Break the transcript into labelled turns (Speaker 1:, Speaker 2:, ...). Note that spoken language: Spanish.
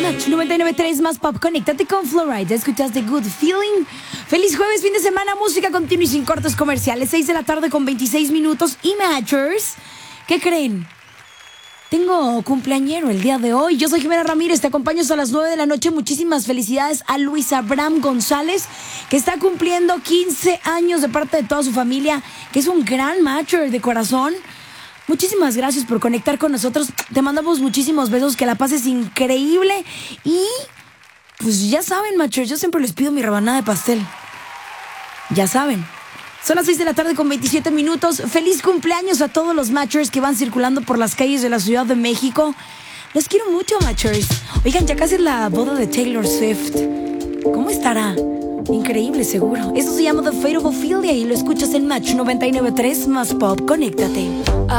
Speaker 1: Match 99.3 más pop. Conéctate con Florida. Escuchaste Good Feeling. Feliz jueves, fin de semana. Música continua y sin cortes comerciales. 6 de la tarde con 26 minutos. Y Matchers, ¿qué creen? Tengo cumpleañero el día de hoy. Yo soy Jimena Ramírez, te acompaño hasta las 9 de la noche. Muchísimas felicidades a Luis Abraham González, que está cumpliendo 15 años de parte de toda su familia, que es un gran matcher de corazón. Muchísimas gracias por conectar con nosotros. Te mandamos muchísimos besos, que la pases increíble. Y pues ya saben, matchers, yo siempre les pido mi rebanada de pastel. Ya saben. Son las 6 de la tarde con 27 minutos. Feliz cumpleaños a todos los matchers que van circulando por las calles de la Ciudad de México. Los quiero mucho, matchers. Oigan, ya casi es la boda de Taylor Swift. ¿Cómo estará? Increíble, seguro. Eso se llama The Fate of Ophelia y lo escuchas en Match 99.3 más pop. Conéctate.